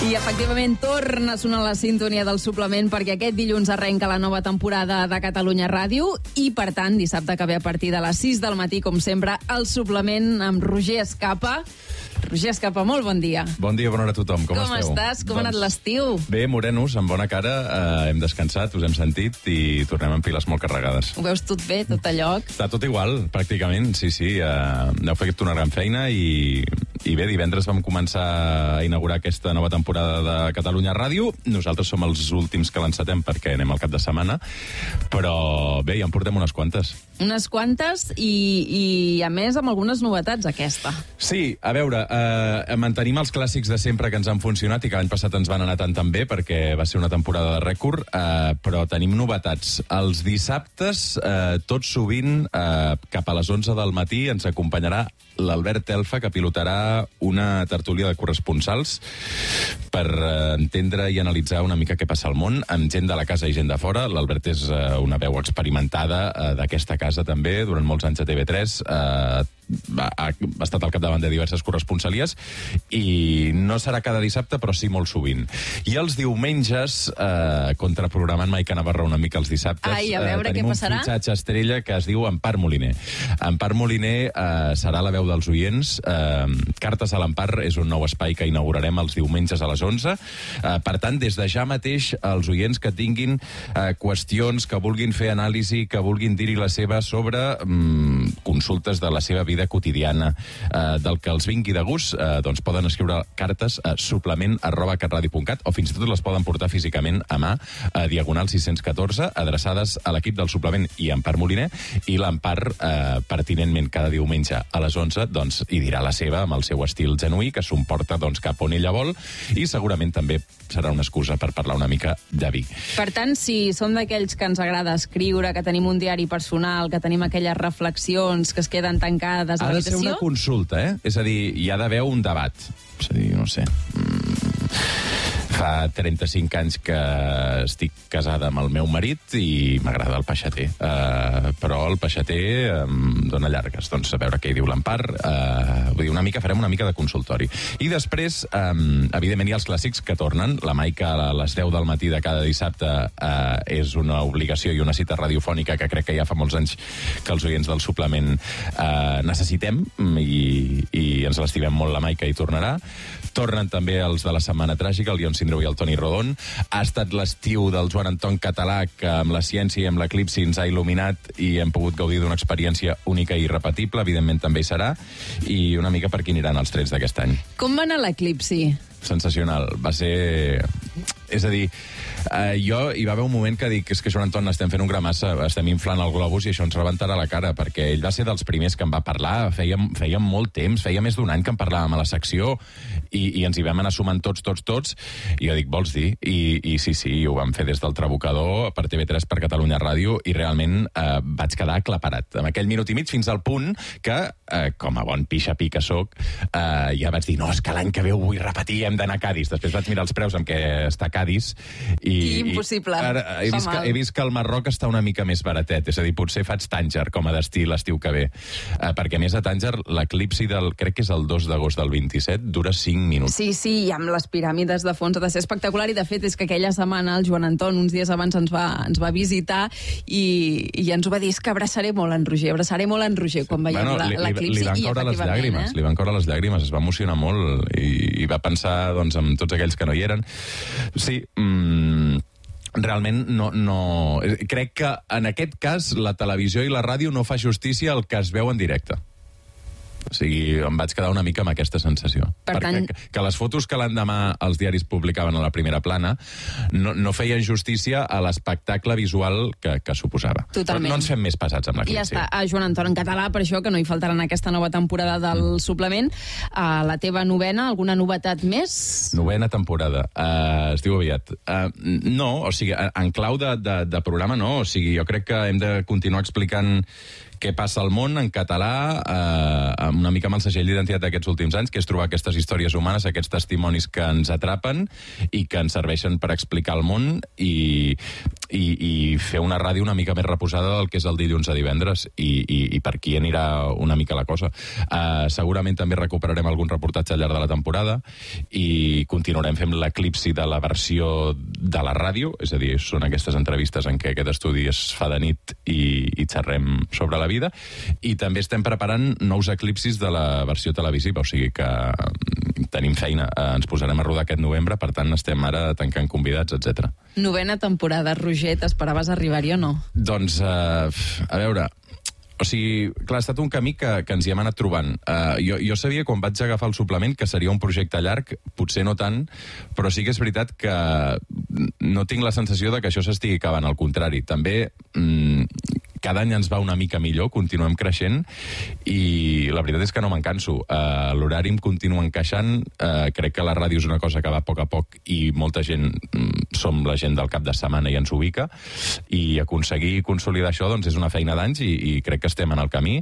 I efectivament torna a sonar la sintonia del suplement perquè aquest dilluns arrenca la nova temporada de Catalunya Ràdio i, per tant, dissabte que ve a partir de les 6 del matí, com sempre, el suplement amb Roger Escapa. Roger Escapa, molt bon dia. Bon dia, bona hora a tothom. Com esteu? Com estàs? Com ha anat l'estiu? Bé, morenos, amb bona cara, hem descansat, us hem sentit i tornem amb piles molt carregades. Ho veus tot bé, tot a lloc? Està tot igual, pràcticament, sí. Heu fet una gran feina i bé, divendres vam començar a inaugurar aquesta nova temporada de Catalunya Ràdio. Nosaltres som els últims que l'encetem perquè anem al cap de setmana, però bé, ja en portem unes quantes. Unes quantes i a més, amb algunes novetats, aquesta. Sí, a veure, mantenim els clàssics de sempre que ens han funcionat i que l'any passat ens van anar tan bé perquè va ser una temporada de rècord, però tenim novetats. Els dissabtes, tot sovint, cap a les 11 del matí, ens acompanyarà l'Albert Elfa, que pilotarà una tertúlia de corresponsals per entendre i analitzar una mica què passa al món, amb gent de la casa i gent de fora. L'Albert és una veu experimentada d'aquesta casa també, durant molts anys a TV3, ha estat al capdavant de diverses corresponsalies i no serà cada dissabte, però sí molt sovint. I els diumenges, contraprogramant Maica Navarra una mica els dissabtes, tenim un fitxatge estrella que es diu Empar Moliner. Empar Moliner serà la veu dels oients. Cartes a l'Empar és un nou espai que inaugurarem els diumenges a les 11. Per tant, des de ja mateix, els oients que tinguin qüestions, que vulguin fer anàlisi, que vulguin dir-hi la seva sobre consultes de la seva vida quotidiana, del que els vingui de gust, doncs poden escriure cartes a suplement@catradio.cat o fins i tot les poden portar físicament a mà, a Diagonal 614, adreçades a l'equip del suplement i Empar Moliner, i l'Empar, pertinentment cada diumenge a les 11, doncs hi dirà la seva amb el seu estil genuí, que s'emporta doncs cap on ella vol, i segurament també serà una excusa per parlar una mica de vi. Per tant, si som d'aquells que ens agrada escriure, que tenim un diari personal, que tenim aquelles reflexions que es queden tancades a l'habitació... Ha de ser una consulta, És a dir, hi ha d'haver un debat. És a dir, no sé... Fa 35 anys que estic casada amb el meu marit i m'agrada el peixater. Però el peixater em dona llargues. Doncs a veure què hi diu l'Empar. Vull dir, farem una mica de consultori. I després, evidentment, hi ha els clàssics que tornen. La Maica a les 10 del matí de cada dissabte és una obligació i una cita radiofònica que crec que ja fa molts anys que els oients del suplement necessitem i ens l'estimem molt. La Maica hi tornarà. Tornen també els de la Setmana Tràgica, el Ion Sindreu i el Toni Rodon. Ha estat l'estiu del Joan Anton Català, que amb la ciència i amb l'eclipsi ens ha il·luminat i hem pogut gaudir d'una experiència única i irrepetible. Evidentment també hi serà. I una mica per qui aniran els trets d'aquest any. Com va anar l'eclipsi? Sensacional. Va ser... És a dir, jo hi va haver un moment que dic, és que Joan Anton, estem fent un gramassa, estem inflant el globus i això ens rebentarà la cara, perquè ell va ser dels primers que em va parlar, feia molt temps, feia més d'un any que en parlàvem a la secció i ens hi vam anar sumant tots, i jo dic, vols dir? I sí, ho vam fer des del Trabucador per TV3, per Catalunya Ràdio, i realment vaig quedar aclaparat. En aquell minut i mig, fins al punt que, com a bon pixa-pi que soc, ja vaig dir, no, és que l'any que ve ho vull repetir, hem d'anar a Cadis. Després vaig mirar els preus amb què està Cadis i impossible. He vist que el Marroc està una mica més baratet, és a dir, potser faig Tànger com a destí l'estiu que ve, perquè a més a Tànger l'eclipsi crec que és el 2 d'agost del 27, dura 5 minuts. Sí, i amb les piràmides de fons ha de ser espectacular, i de fet és que aquella setmana el Joan Anton, uns dies abans, ens va visitar i ens ho va dir, és que abraçaré molt en Roger quan veiem l'eclipsi. Li van córrer les llàgrimes, es va emocionar molt i va pensar doncs, en tots aquells que no hi eren. Sí, realment no... Crec que en aquest cas la televisió i la ràdio no fa justícia al que es veu en directe. O sigui, em vaig quedar una mica amb aquesta sensació. Que les fotos que l'endemà els diaris publicaven a la primera plana no feien justícia a l'espectacle visual que suposava. Totalment. Però no ens fem més pesats amb l'eclipsi. Ja està, a Joan Anton en català, per això que no hi faltarà en aquesta nova temporada del suplement. La teva novena, alguna novetat més? Novena temporada. Es diu aviat. No, o sigui, en clau de programa no. O sigui, jo crec que hem de continuar explicant què passa al món en català, una mica amb el segell d'identitat d'aquests últims anys, que és trobar aquestes històries humanes, aquests testimonis que ens atrapen i que ens serveixen per explicar el món i fer una ràdio una mica més reposada del que és el dilluns a divendres i per aquí anirà una mica la cosa. Segurament també recuperarem algun reportatge al llarg de la temporada i continuarem fent l'eclipsi de la versió de la ràdio, és a dir, són aquestes entrevistes en què aquest estudi es fa de nit i xerrem sobre la vida, i també estem preparant nous eclipsis de la versió televisiva, o sigui que tenim feina. Ens posarem a rodar aquest novembre, per tant estem ara tancant convidats, etc. 9ª temporada, Roger, t'esperaves arribar-hi o no? Doncs, a veure... O sigui, clar, ha estat un camí que ens hi hem anat trobant. Jo sabia, quan vaig agafar el suplement, que seria un projecte llarg, potser no tant, però sí que és veritat que no tinc la sensació de que això s'estigui acabant, al contrari. També cada any ens va una mica millor, continuem creixent, i la veritat és que no me'n canso. L'horari em continua encaixant, crec que la ràdio és una cosa que va a poc i molta gent, som la gent del cap de setmana i ens ubica, i aconseguir consolidar això doncs és una feina d'anys i crec que estem en el camí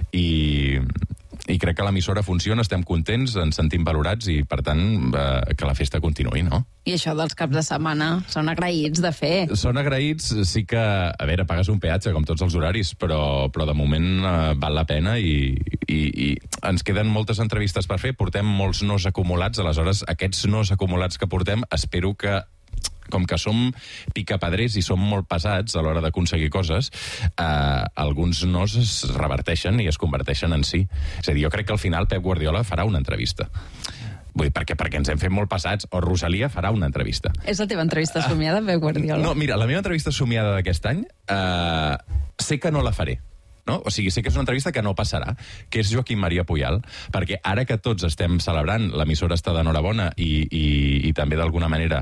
i crec que l'emissora funciona, estem contents, ens sentim valorats i, per tant, que la festa continuï, no? I això dels caps de setmana són agraïts de fer. Són agraïts, sí que, a veure, pagues un peatge, com tots els horaris, però de moment val la pena i ens queden moltes entrevistes per fer, portem molts nos acumulats, aleshores aquests nos acumulats que portem, espero que com que som picapedrers i som molt pesats a l'hora d'aconseguir coses, alguns nos es reverteixen i es converteixen en sí. És a dir, jo crec que al final Pep Guardiola farà una entrevista. Vull dir, perquè ens hem fet molt pesats, o Rosalia farà una entrevista. És la teva entrevista somiada, Pep Guardiola? No, mira, la meva entrevista somiada d'aquest any sé que no la faré. No? O sigui, sé que és una entrevista que no passarà, que és Joaquim Maria Puyal, perquè ara que tots estem celebrant, l'emissora està d'enhorabona i també d'alguna manera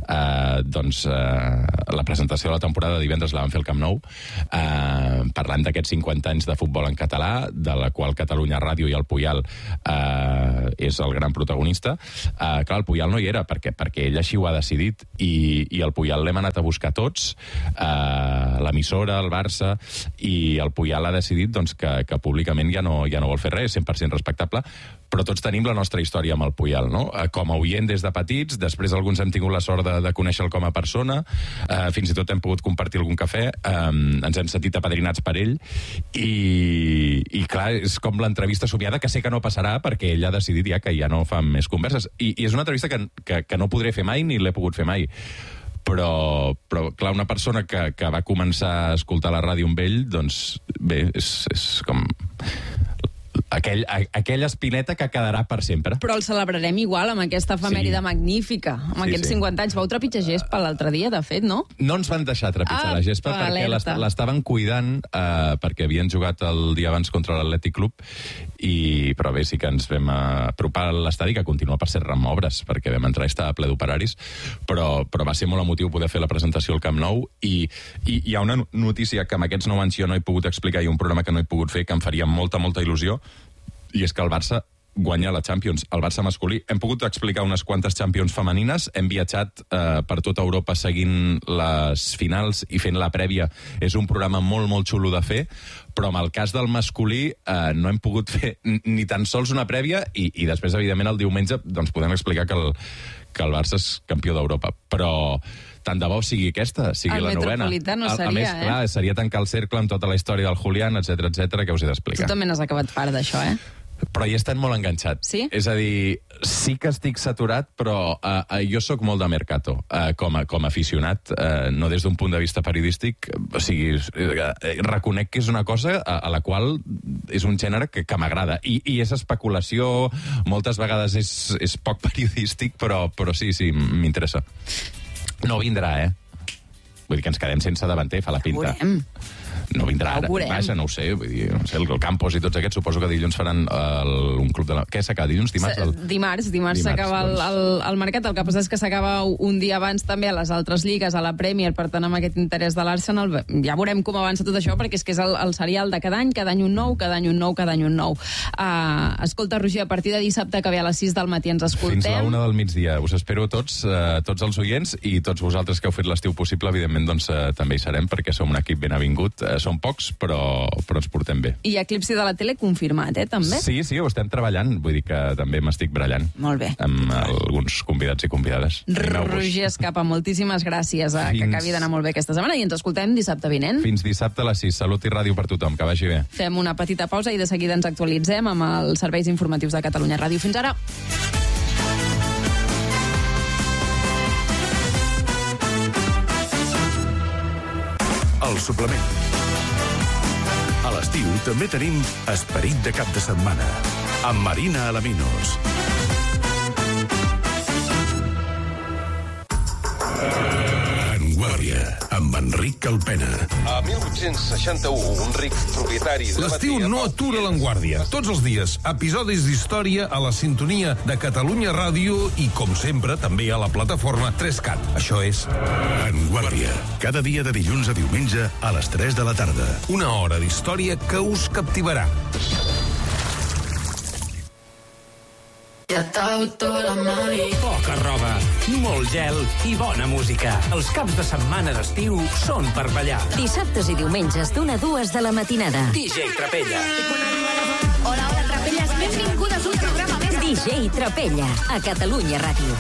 la presentació de la temporada de divendres la van fer al Camp Nou, parlant d'aquests 50 anys de futbol en català, de la qual Catalunya Ràdio i el Puyal és el gran protagonista. Clar, el Puyal no hi era, perquè ell així ho ha decidit, i el Puyal l'hem anat a buscar tots, l'emissora, el Barça, i el Puyal ha decidit doncs, que públicament ja no vol fer res, 100% respectable, però tots tenim la nostra història amb el Puyal, no? Com a oient des de petits, després alguns hem tingut la sort de conèixer-lo com a persona, fins i tot hem pogut compartir algun cafè, ens hem sentit apadrinats per ell, i clar, és com l'entrevista somiada, que sé que no passarà perquè ell ha decidit ja que ja no fa més converses, i és una entrevista que no podré fer mai ni l'he pogut fer mai. Però clar, una persona que va començar a escoltar la ràdio amb ell, doncs, bé, és com aquella espineta que quedarà per sempre. Però el celebrarem igual, amb aquesta efemèride magnífica, amb aquests 50 anys. Vau trepitjar gespa l'altre dia, de fet, no? No ens van deixar trepitjar la gespa perquè l'estaven cuidant, perquè havien jugat el dia abans contra l'Atlètic Club, però bé, sí que ens vam apropar a l'estadi, que continua per ser remobres, perquè vam entrar i estava ple d'operaris, però va ser molt emotiu poder fer la presentació al Camp Nou, i hi ha una notícia que amb aquests 9 anys jo no he pogut explicar, i un programa que no he pogut fer, que em faria molta il·lusió, i és que el Barça guanya la Champions, el Barça masculí. Hem pogut explicar unes quantes Champions femenines, hem viatjat per tota Europa seguint les finals i fent la prèvia. És un programa molt xulo de fer, però en el cas del masculí no hem pogut fer ni tan sols una prèvia, i després, evidentment, el diumenge doncs podem explicar que el Barça és campió d'Europa. Però tant de bo sigui aquesta, sigui la novena. El Metropolitano seria, a més, clar, seria tancar el cercle amb tota la història del Julián, etc, que us he d'explicar. Tu també n'has acabat fart d'això, Però hi he estat molt enganxat. Sí? És a dir, sí que estic saturat, però jo sóc molt de Mercato, com a aficionat, no des d'un punt de vista periodístic. O sigui, reconec que és una cosa a la qual és un gènere que m'agrada. I és especulació, moltes vegades és poc periodístic, però sí, m'interessa. No vindrà, Vull dir que ens quedem sense davanter, fa la pinta. Ho veurem. No vindrà ara, vaja, no ho sé, vull dir, no sé, el Campos i tots aquests, suposo que dilluns faran un club de la... Què s'acaba, dilluns, dimarts? Dimarts s'acaba el mercat, el que passa és que s'acaba un dia abans també a les altres lligues, a la Premier, per tant, amb aquest interès de l'Arsenal, ja veurem com avança tot això, perquè és que és el serial de cada any un nou, cada any un nou. Escolta, Roger, a partir de dissabte, que ve a les 6 del matí ens escoltem. Fins la 1 del migdia. Us espero tots els oients, i tots vosaltres que heu fet l'estiu possible, evidentment, doncs també hi serem, perquè som un equip ben avingut. Són pocs, però ens portem bé. I Eclipsi de la tele confirmat, també? Sí, ho estem treballant. Vull dir que també m'estic barallant. Molt bé. Amb alguns convidats i convidades. Roger Escapa, moltíssimes gràcies. Que acabi d'anar molt bé aquesta setmana i ens escoltem dissabte vinent. Fins dissabte a les 6. Salut i ràdio per tothom. Que vagi bé. Fem una petita pausa i de seguida ens actualitzem amb els serveis informatius de Catalunya Ràdio. Fins ara. El suplement. A l'estiu també tenim Esperit de cap de setmana, amb Marina Alaminos. Vanguardia, amb Enric Calpena. A 1861, un ric propietari... L'estiu no atura l'Enguàrdia. Tots els dies, episodis d'història a la sintonia de Catalunya Ràdio i, com sempre, també a la plataforma 3CAT. Això és... Vanguardia. Cada dia de dilluns a diumenge a les 3 de la tarda. Una hora d'història que us captivarà. Ja t'autolamari. Poca roba, molt gel i bona música. Els caps de setmana d'estiu són per ballar. Dissabtes i diumenges d'1 a 2 de la matinada. DJ Trapella. Hola, Trapelles, benvingudes a un programa més. DJ Trapella, a Catalunya Ràdio.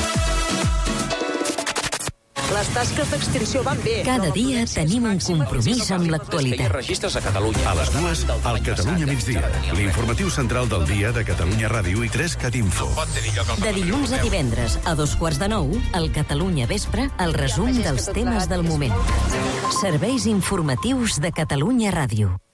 Les tasques d'extinció van bé. Cada dia tenim un compromís amb l'actualitat. Registres a Catalunya. A les 2, al Catalunya Migdia. L'informatiu central del dia de Catalunya Ràdio i 3CAT Info. De dilluns a divendres, a 8:45, al Catalunya Vespre, el resum dels temes del moment. Serveis informatius de Catalunya Ràdio.